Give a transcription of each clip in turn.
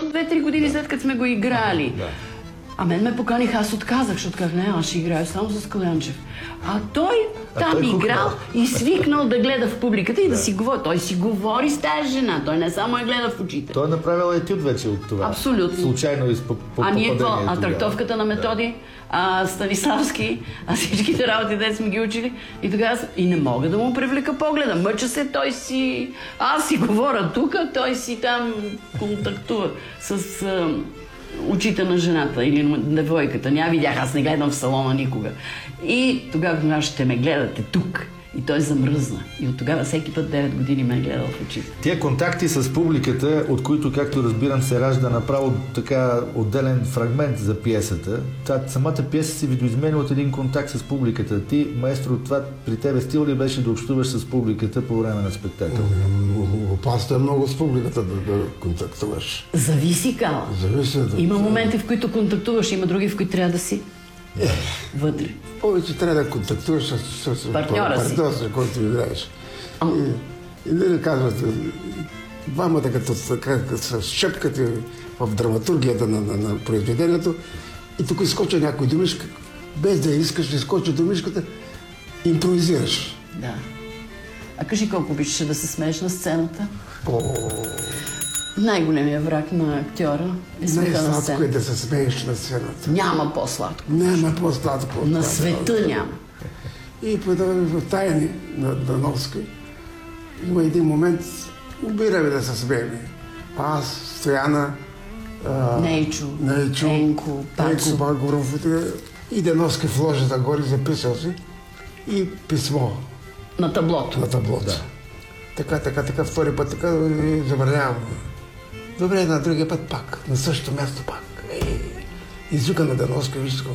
шоуто 2-3 години след като сме го играли. А мен ме поканих, аз отказах, защото казах, не, аз ще играя само с Калянчев. А той там играл и свикнал да гледа в публиката и да си говори. Той си говори с тази жена, той не само я гледа в очите. Той е направил етюд вече от това. Абсолютно. Случайно ние какво? А трактовката на Методи, Станиславски, всичките работи, де сме ги учили. И тогава и не мога да му привлека погледа. Мъча се, той си... Аз си говоря тук, той си там контактува с... очите на жената или на девойката. Няма видях, аз не гледам в салона никога. И тогава ще ме гледате тук. И той замръзна. И от тогава всеки път 9 години ме е гледал в очите. Тия контакти с публиката, от които, както разбирам, се ражда направо така отделен фрагмент за пиесата. Самата пиеса се видоизменя от един контакт с публиката. Ти, маестро, това при тебе стил ли беше да общуваш с публиката по време на спектакъл? Опасно е много с публиката да контактуваш. Зависи, Кала. Зависи. Има моменти, в които контактуваш, има други, в които трябва да си вътре. Повече трябва да контактуваш с партньора си, който играеш. И нали казват, двамата като с шепката в драматургията на произведението и тук изскоча някой думишка, без да искаш да изскочи думишката, импровизираш. Да. А кажи колко обичаш да се смееш на сцената? Най-големият враг на актьора е смеха на сцената. Най-сладко е да се смееш на сцената. Няма по-сладко. Няма по-сладко. На света няма. И в Тайни на Дановски има един момент, обираме да се смеем. Аз, Стояна, Нейчо, Енко, Пацо Багоров и Дановски в ложата горе записал си и писмо. На таблото. На таблото. Да. Така, втори път така забранявам. Добре, на другия път пак, на същото място пак. Извика на Дановска, виж такова.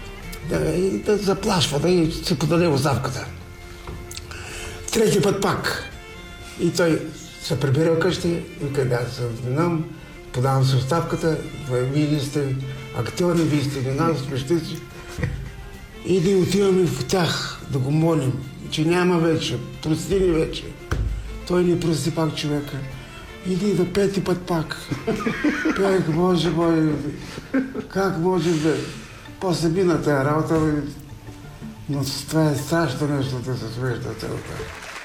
И да заплашва, да се подаде оставката. Трети път пак. И той се прибира вкъщи и каза, аз се знам, подавам се оставката, вие сте актьори, вие сте виновни, смещици. И да отиваме в тях, да го молим, че няма вече, прости ни вече. Той ни прости пак човека. Иди да пети път пак. Пех, може, как може да... После мина тая работа, но това е страшно нещо да се свежда целта.